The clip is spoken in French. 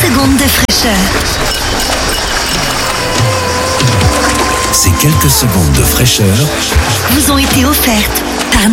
secondes de fraîcheur. Ces quelques secondes de fraîcheur Vous ont été offertes par